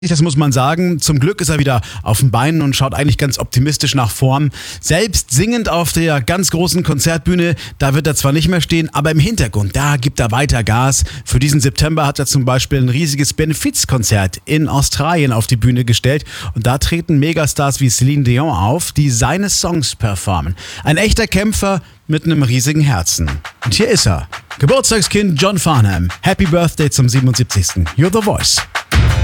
Das muss man sagen. Zum Glück ist er wieder auf den Beinen und schaut eigentlich ganz optimistisch nach vorn. Selbst singend auf der ganz großen Konzertbühne, da wird er zwar nicht mehr stehen, aber im Hintergrund, da gibt er weiter Gas. Für diesen September hat er zum Beispiel ein riesiges Benefizkonzert in Australien auf die Bühne gestellt. Und da treten Megastars wie Celine Dion auf, die seine Songs performen. Ein echter Kämpfer mit einem riesigen Herzen. Und hier ist er, Geburtstagskind John Farnham. Happy Birthday zum 77. You're the Voice.